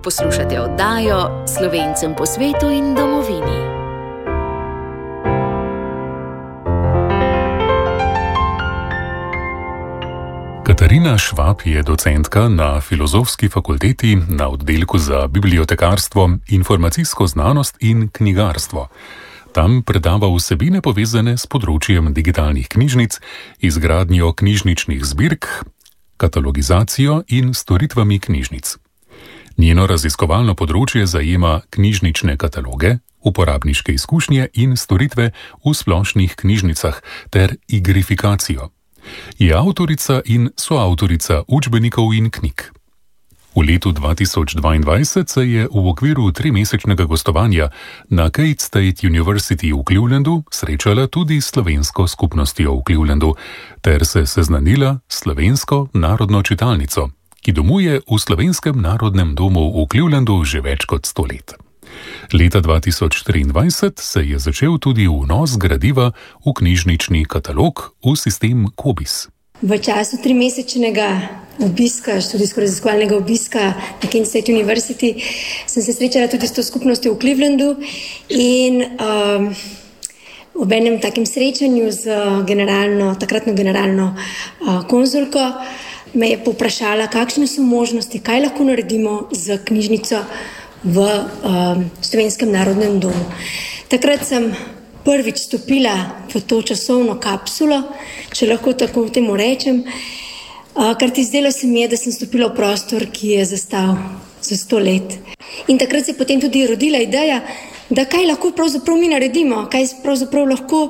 Poslušate oddajo Slovencem po svetu in domovini. Katarina Švab je docentka na Filozofski fakulteti na oddelku za bibliotekarstvo, informacijsko znanost in knjigarstvo. Tam predava vsebine povezane s področjem digitalnih knjižnic, izgradnjo knjižničnih zbirk, katalogizacijo in storitvami knjižnic. Njeno raziskovalno področje zajema knjižnične kataloge, uporabniške izkušnje in storitve v splošnih knjižnicah ter igrifikacijo. Je avtorica in soavtorica učbenikov in knjig. V letu 2022 se je v okviru 3-mesečnega gostovanja na Kate State University v Clevelandu srečala tudi s slovensko skupnostjo v Clevelandu ter se seznanila s slovensko narodno čitalnico, ki domuje v Slovenskem narodnem domu v Clevelandu že več kot 100 let. Leta 2023 se je začel tudi vnos gradiva v knjižnični katalog v sistem COBISS. V času 3-mesečnega obiska, študijsko-raziskovalnega obiska na Kent State University sem se srečala tudi s to skupnostjo v Clevelandu in ob enem takem srečanju z takratno generalno konzulko me je povprašala, kakšne so možnosti, kaj lahko naredimo z knjižnico v Slovenskem narodnem domu. Takrat sem prvič stopila v to časovno kapsulo, če lahko tako temu rečem, kar ti zdelo se mi je, da sem stopila v prostor, ki je zastal za 100 let. In takrat se je potem tudi rodila ideja, da kaj lahko pravzaprav mi naredimo, kaj pravzaprav lahko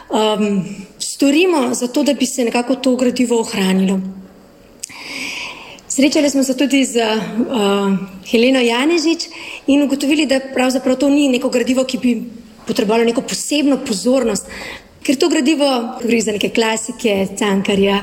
storimo za to, da bi se nekako to gradivo ohranilo. Srečali smo se tudi z Heleno Janežič in ugotovili, da pravzaprav to ni neko gradivo, ki bi potrebovalo neko posebno pozornost, ker to gradivo gre za neke klasike, Cankarja,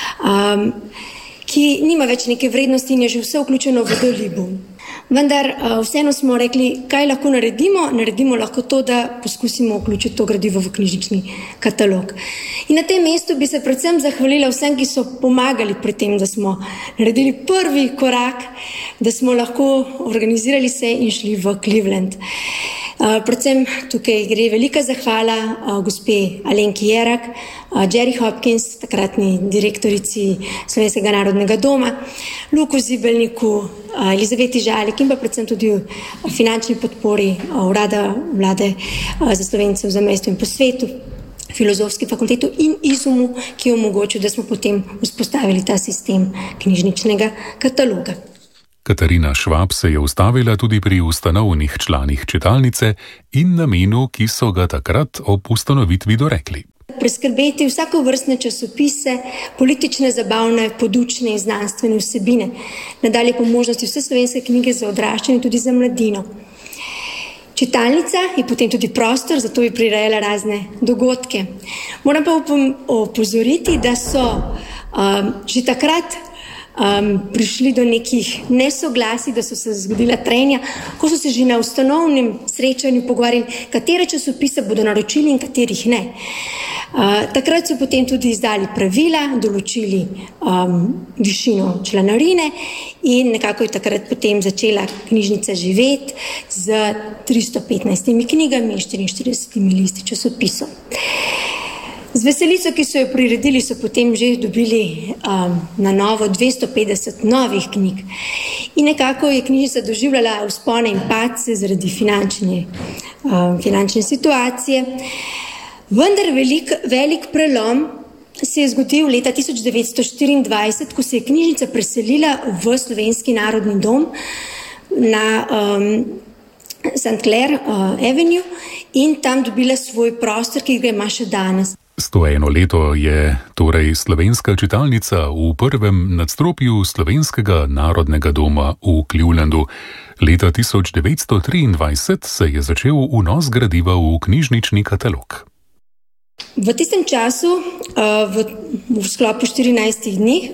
ki nima več neke vrednosti in je že vse vključeno v Dolibu. Vendar vseeno smo rekli, kaj lahko naredimo. Naredimo lahko to, da poskusimo vključiti to gradivo v knjižnični katalog. In na tem mestu bi se predvsem zahvalila vsem, ki so pomagali pri tem, da smo naredili prvi korak, da smo lahko organizirali se in šli v Cleveland. Predvsem tukaj gre velika zahvala gospe Alenki Jerak, Jerry Hopkins, takratni direktorici Slovenskega narodnega doma, Luku Zibelniku, Elizaveti Žalik in pa predvsem tudi finančni podpori Urada vlade za Slovence v zamejstvu in po svetu, Filozofski fakultetu in IZUM-u, ki je omogočil, da smo potem vzpostavili ta sistem knjižničnega kataloga. Katarina Švab se je ustavila tudi pri ustanovnih članih čitalnice in namenu, ki so ga takrat ob ustanovitvi dorekli. Preskrbeti vsakovrstne časopise, politične, zabavne, podučne in znanstvene vsebine. Nadalje po možnosti vse slovenske knjige za odraščanje tudi za mladino. Čitalnica je potem tudi prostor, zato je prirejala razne dogodke. Moram pa opozoriti, da so že takrat prišli do nekih nesoglasij, da so se zgodila trenja, ko so se že na ustanovnem srečanju pogovarjali, katere časopise bodo naročili in katerih ne. Takrat so potem tudi izdali pravila, določili višino članarine in nekako je takrat potem začela knjižnica živeti z 315 knjigami in 44 listi časopisov. Z veselico, ki so jo priredili, so potem že dobili na novo 250 novih knjig. In nekako je knjižnica doživljala vzpone in padce zaradi finančne situacije. Vendar velik prelom se je zgodil leta 1924, ko se je knjižnica preselila v Slovenski narodni dom na St. Clair Avenue in tam dobila svoj prostor, ki ga ima še danes. 101 leto je torej slovenska čitalnica v prvem nadstropju Slovenskega narodnega doma v Clevelandu. Leta 1923 se je začel vnos gradiva v knjižnični katalog. V tistem času, v sklopu 14 dni,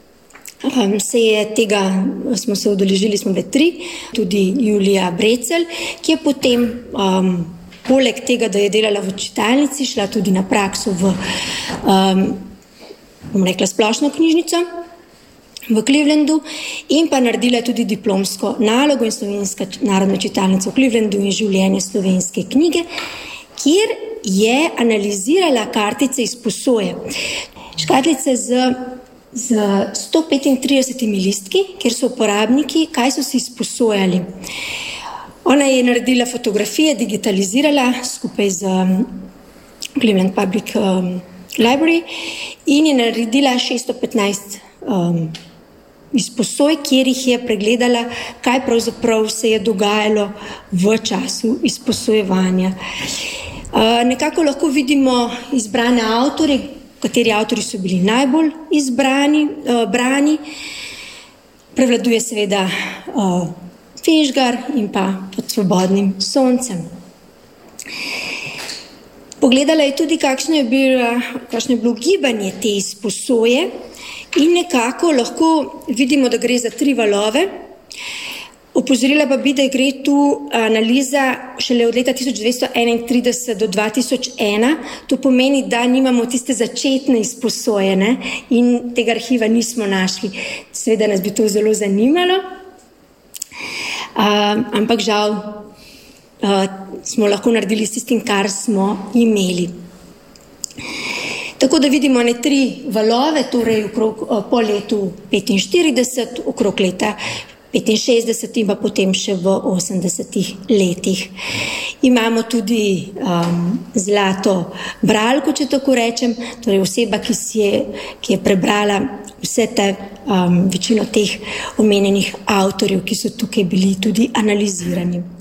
smo se udeležili, smo bile 3, tudi Julija Brecelj, ki je potem poleg tega, da je delala v čitalnici, šla tudi na prakso v splošno knjižnico v Clevelandu in pa naredila tudi diplomsko nalogo in Slovenska narodna čitalnica v Clevelandu in življenje slovenske knjige, kjer je analizirala kartice izposoje. Škatlice z 135 listki, kjer so uporabniki, kaj so si izposojali. Ona je naredila fotografije, digitalizirala skupaj z Cleveland Public Library in je naredila 615 izposoj, kjer jih je pregledala, kaj pravzaprav se je dogajalo v času izposojevanja. Nekako lahko vidimo izbrane avtorje, kateri avtorji so bili najbolj brani. Prevladuje seveda Finžgar in pa Pod svobodnim soncem. Pogledala je tudi, kakšno je bilo gibanje te izposoje in nekako lahko vidimo, da gre za 3 valove. Opozorila pa bi, da gre tu analiza šele od leta 1931 do 2001. To pomeni, da nimamo tiste začetne izposoje, ne? In tega arhiva nismo našli. Seveda nas bi to zelo zanimalo, ampak žal smo lahko naredili s tistim, kar smo imeli. Tako da vidimo 3 valove, torej po letu 1945, okrog leta 1965 in pa potem še v 80 letih. Imamo tudi zlato bralko, če tako rečem, torej oseba, ki je prebrala večino teh omenjenih avtorjev, ki so tukaj bili tudi analizirani.